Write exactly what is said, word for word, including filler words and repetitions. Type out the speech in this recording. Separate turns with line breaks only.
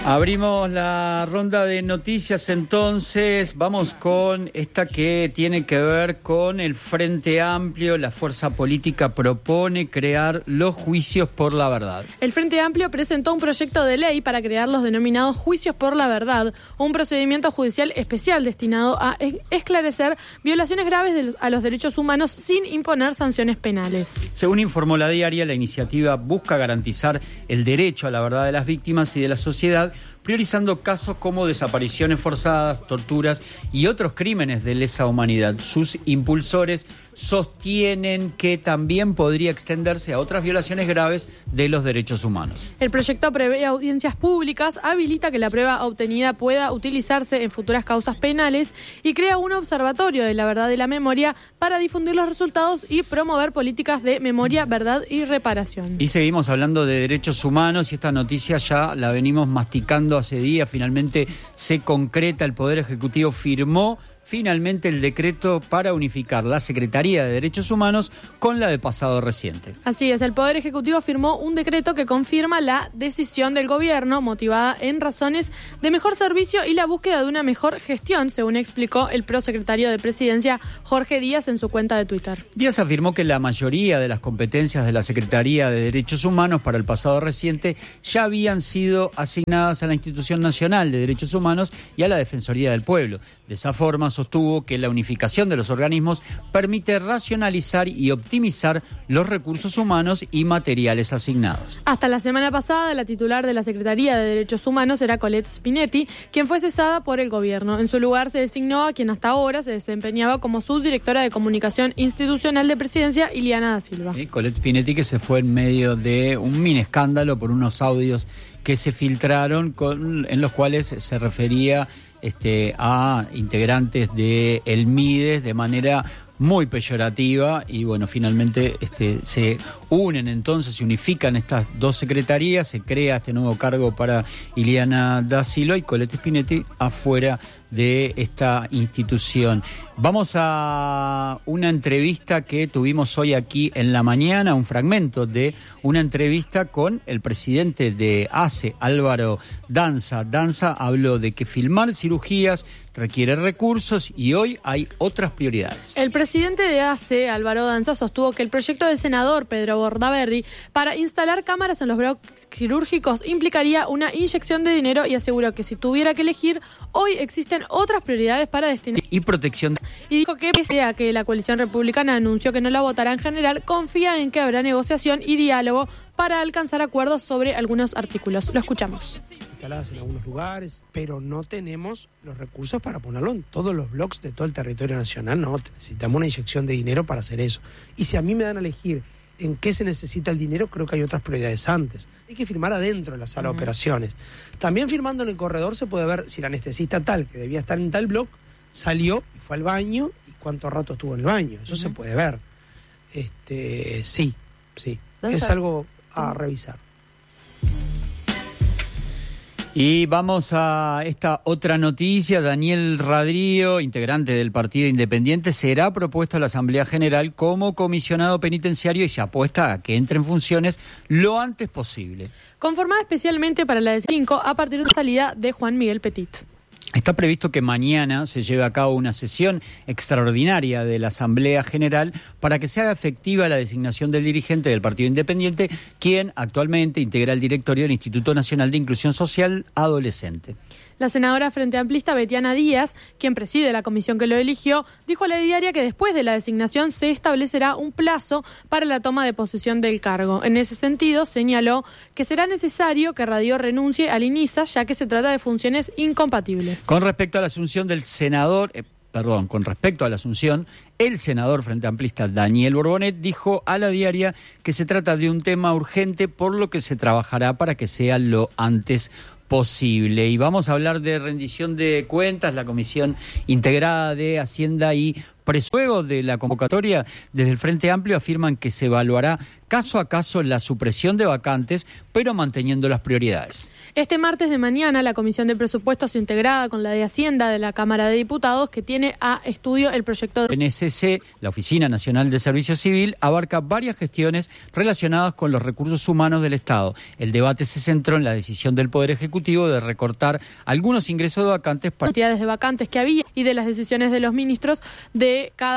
Abrimos la ronda de noticias, entonces vamos con esta que tiene que ver con el Frente Amplio. La fuerza política propone crear los juicios por la verdad.
El Frente Amplio presentó un proyecto de ley para crear los denominados juicios por la verdad, un procedimiento judicial especial destinado a esclarecer violaciones graves de los, a los derechos humanos sin imponer sanciones penales.
Según informó La Diaria, la iniciativa busca garantizar el derecho a la verdad de las víctimas y de la sociedad, priorizando casos como desapariciones forzadas, torturas y otros crímenes de lesa humanidad. Sus impulsores sostienen que también podría extenderse a otras violaciones graves de los derechos humanos.
El proyecto prevé audiencias públicas, habilita que la prueba obtenida pueda utilizarse en futuras causas penales y crea un observatorio de la verdad y la memoria para difundir los resultados y promover políticas de memoria, verdad y reparación.
Y seguimos hablando de derechos humanos y esta noticia ya la venimos masticando hace días. Finalmente se concreta, el Poder Ejecutivo firmó finalmente el decreto para unificar la Secretaría de Derechos Humanos con la de pasado reciente.
Así es, el Poder Ejecutivo firmó un decreto que confirma la decisión del gobierno motivada en razones de mejor servicio y la búsqueda de una mejor gestión, según explicó el prosecretario de Presidencia Jorge Díaz en su cuenta de Twitter.
Díaz afirmó que la mayoría de las competencias de la Secretaría de Derechos Humanos para el pasado reciente ya habían sido asignadas a la Institución Nacional de Derechos Humanos y a la Defensoría del Pueblo. De esa forma, sostuvo que la unificación de los organismos permite racionalizar y optimizar los recursos humanos y materiales asignados.
Hasta la semana pasada, la titular de la Secretaría de Derechos Humanos era Colette Spinetti, quien fue cesada por el gobierno. En su lugar se designó a quien hasta ahora se desempeñaba como subdirectora de Comunicación Institucional de Presidencia, Ileana da Silva.
Eh, Colette Spinetti, que se fue en medio de un mini escándalo por unos audios que se filtraron con, en los cuales se refería Este, a integrantes de el MIDES de manera muy peyorativa y bueno, finalmente este, se unen entonces, se unifican estas dos secretarías, se crea este nuevo cargo para Ileana da Silva y Colette Spinetti afuera de esta institución. Vamos a una entrevista que tuvimos hoy aquí en la mañana, un fragmento de una entrevista con el presidente de A C E, Álvaro Danza. Danza habló de que filmar cirugías requiere recursos y hoy hay otras prioridades.
El presidente de A C E, Álvaro Danza, sostuvo que el proyecto del senador Pedro Bordaberry para instalar cámaras en los bloques quirúrgicos implicaría una inyección de dinero y aseguró que si tuviera que elegir, hoy existen otras prioridades para destinar.
Y protección.
Y dijo que pese a que la coalición republicana anunció que no la votará en general, confía en que habrá negociación y diálogo para alcanzar acuerdos sobre algunos artículos. Lo escuchamos.
Instaladas en algunos lugares, pero no tenemos los recursos para ponerlo en todos los bloques de todo el territorio nacional. No, necesitamos una inyección de dinero para hacer eso. Y si a mí me dan a elegir en qué se necesita el dinero, creo que hay otras prioridades antes. Hay que firmar adentro de la sala uh-huh. de operaciones. También firmando en el corredor se puede ver si el anestesista tal, que debía estar en tal bloque, salió y fue al baño y cuánto rato estuvo en el baño. Eso uh-huh. se puede ver. Este, sí, sí. Es algo a revisar.
Y vamos a esta otra noticia. Daniel Radrío, integrante del Partido Independiente, será propuesto a la Asamblea General como comisionado penitenciario y se apuesta a que entre en funciones lo antes posible.
Conformada especialmente para la de cinco a partir de la salida de Juan Miguel Petit.
Está previsto que mañana se lleve a cabo una sesión extraordinaria de la Asamblea General para que se haga efectiva la designación del dirigente del Partido Independiente, quien actualmente integra el directorio del Instituto Nacional de Inclusión Social Adolescente.
La senadora Frente Amplista Betiana Díaz, quien preside la comisión que lo eligió, dijo a La Diaria que después de la designación se establecerá un plazo para la toma de posesión del cargo. En ese sentido, señaló que será necesario que Radrío renuncie al INISA, ya que se trata de funciones incompatibles.
Con respecto a la asunción del senador... Eh, Perdón, con respecto a la asunción, el senador Frente Amplista Daniel Borbonet dijo a La Diaria que se trata de un tema urgente, por lo que se trabajará para que sea lo antes posible. Y vamos a hablar de rendición de cuentas, la Comisión Integrada de Hacienda y Luego de la convocatoria, desde el Frente Amplio afirman que se evaluará caso a caso la supresión de vacantes, pero manteniendo las prioridades.
Este martes de mañana, la Comisión de Presupuestos integrada con la de Hacienda de la Cámara de Diputados, que tiene a estudio el proyecto de
N S C, la Oficina Nacional de Servicio Civil, abarca varias gestiones relacionadas con los recursos humanos del Estado. El debate se centró en la decisión del Poder Ejecutivo de recortar algunos ingresos de vacantes para
cantidades de vacantes que había y de las decisiones de los ministros de cada